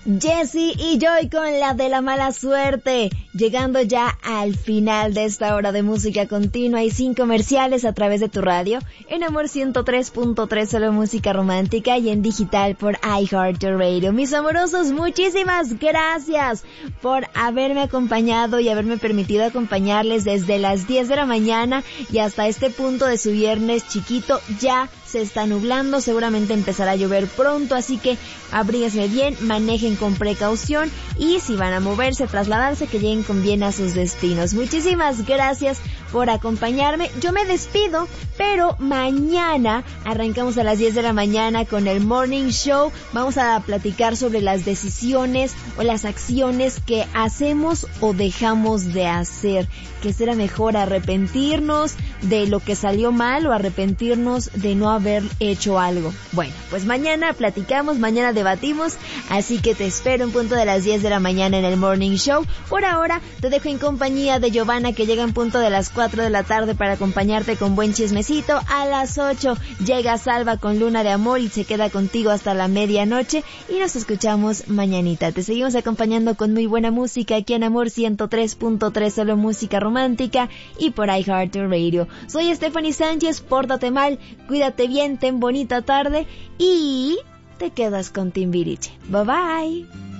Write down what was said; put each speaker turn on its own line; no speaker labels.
Jessie y Joy con la de la mala suerte, llegando ya al final de esta hora de música continua y sin comerciales a través de tu radio, en Amor 103.3, solo música romántica, y en digital por iHeartRadio. Mis amorosos, muchísimas gracias por haberme acompañado y haberme permitido acompañarles desde las 10 de la mañana y hasta este punto de su viernes chiquito. Ya se está nublando, seguramente empezará a llover pronto, así que abríguense bien, manejen con precaución y si van a moverse, trasladarse, que lleguen con bien a sus destinos. Muchísimas gracias por acompañarme. Yo me despido, pero mañana arrancamos a las 10 de la mañana con el Morning Show. Vamos a platicar sobre las decisiones o las acciones que hacemos o dejamos de hacer. ¿Qué será mejor, arrepentirnos de lo que salió mal o arrepentirnos de no haber hecho algo? Bueno, pues mañana platicamos, mañana debatimos, así que te espero en punto de las 10 de la mañana en el Morning Show. Por ahora te dejo en compañía de Giovanna, que llega en punto de las 4 de la tarde para acompañarte con buen chismecito. A las 8 llega Salva con Luna de Amor y se queda contigo hasta la medianoche, y nos escuchamos mañanita. Te seguimos acompañando con muy buena música aquí en Amor 103.3, solo música romántica, y por iHeartRadio. Soy Stephanie Sánchez, pórtate mal, cuídate bien, ten bonita tarde y te quedas con Timbiriche. Bye bye.